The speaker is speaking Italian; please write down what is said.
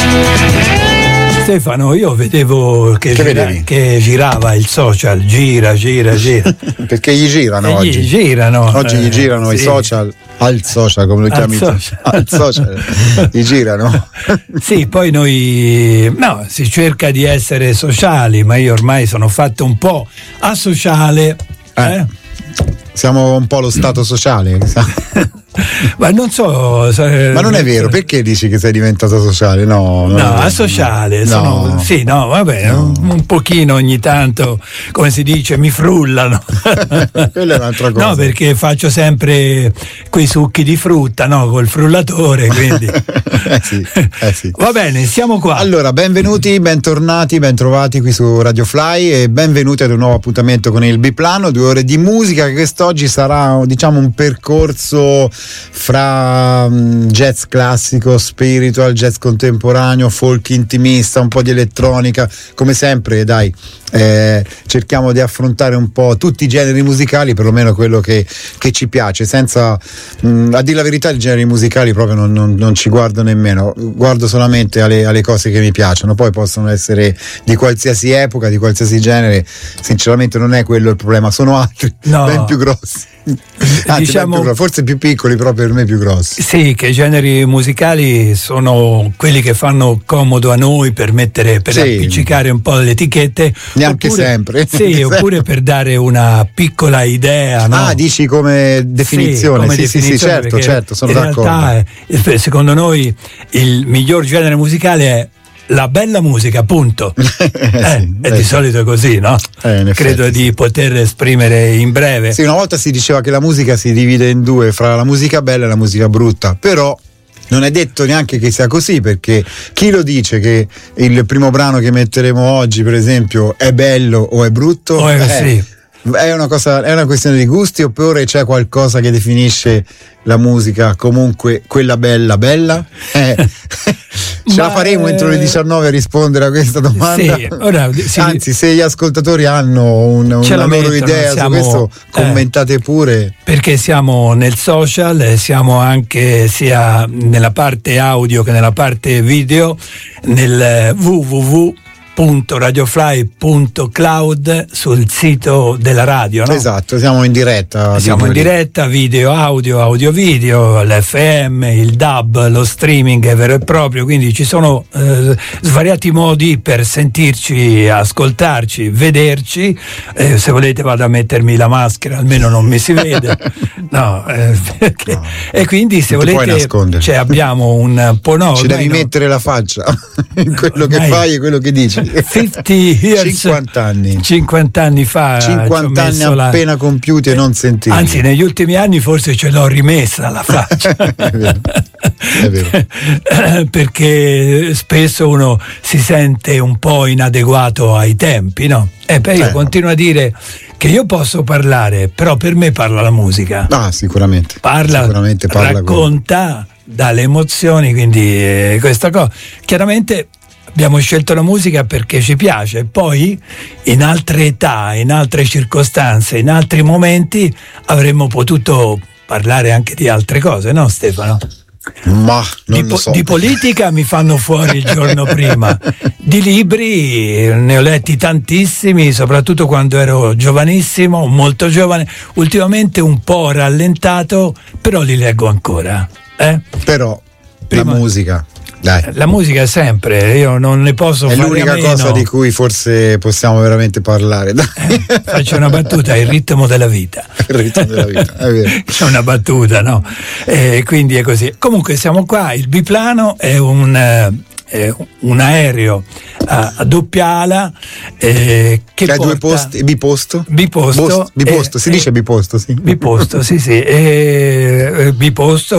Stefano, io vedevo che girava il social, gira. Perché gli girano oggi? Oggi gli girano i social, al social come lo chiami? Al social, gli girano. Sì, poi si cerca di essere sociali, ma io ormai sono fatto un po' asociale. Siamo un po' lo stato sociale. Ma non so. Ma non è vero, perché dici che sei diventato sociale? No, asociale. Un pochino ogni tanto, come si dice, mi frullano. Quella è un'altra cosa. No, perché faccio sempre quei succhi di frutta, no, col frullatore, quindi. Sì. Va bene, siamo qua. Allora, benvenuti, bentornati, bentrovati qui su Radio Fly e benvenuti ad un nuovo appuntamento con il Biplano, 2 ore di musica, che quest'oggi sarà, diciamo, un percorso fra jazz classico, spiritual, jazz contemporaneo, folk intimista, un po' di elettronica, come sempre, dai. Cerchiamo di affrontare un po' tutti i generi musicali, perlomeno quello che ci piace, senza a dire la verità i generi musicali proprio non ci guardo nemmeno, guardo solamente alle cose che mi piacciono, poi possono essere di qualsiasi epoca, di qualsiasi genere, sinceramente non è quello il problema, sono altri ben più grossi. Anzi, diciamo, forse più piccoli, però per me più grossi. Sì, che i generi musicali sono quelli che fanno comodo a noi per appiccicare un po' le etichette. Neanche sempre. Sì, oppure per dare una piccola idea. No? Dici come definizione. Sì, certo, sono d'accordo. In realtà, secondo noi, il miglior genere musicale è la bella musica, punto. Di solito è così, no? Credo di poter esprimere in breve. Sì, una volta si diceva che la musica si divide in due, fra la musica bella e la musica brutta, però non è detto neanche che sia così, perché chi lo dice che il primo brano che metteremo oggi, per esempio, è bello o è brutto? È una questione di gusti, oppure c'è qualcosa che definisce la musica comunque quella bella? Ce la faremo entro le 19 a rispondere a questa domanda? Sì, anzi, se gli ascoltatori hanno una loro idea su questo, commentate pure. Perché siamo nel social, siamo anche sia nella parte audio che nella parte video, nel www.radiofly.cloud sul sito della radio, no? Esatto, siamo in diretta. Video, audio, video, l'FM, il DAB, lo streaming è vero e proprio, quindi ci sono svariati modi per sentirci, ascoltarci, vederci. Se volete vado a mettermi la maschera, almeno non mi si vede. E quindi se volete, abbiamo un po'. Ci devi mettere la faccia in quello che fai e quello che dici. 50 years, 50 anni fa, 50 anni appena compiuti e non sentiti. Anzi, negli ultimi anni forse ce l'ho rimessa la faccia. È vero. Perché spesso uno si sente un po' inadeguato ai tempi, no? Io continuo a dire che io posso parlare, però per me parla la musica. Sicuramente. Racconta dalle emozioni, quindi questa cosa. Chiaramente abbiamo scelto la musica perché ci piace, poi in altre età, in altre circostanze, in altri momenti avremmo potuto parlare anche di altre cose, no Stefano? Ma non lo so. Di politica mi fanno fuori il giorno prima, di libri ne ho letti tantissimi, soprattutto quando ero giovanissimo, molto giovane, ultimamente un po' rallentato, però li leggo ancora. Però la musica, dai. La musica è sempre, io non ne posso fare a meno. È l'unica cosa di cui forse possiamo veramente parlare. Faccio una battuta, il ritmo della vita. Il ritmo della vita, è vero. C'è una battuta, no? Quindi è così. Comunque siamo qua, il biplano è un aereo a doppia ala che ha due posti, biposto, si dice biposto, sì. Biposto, sì, biposto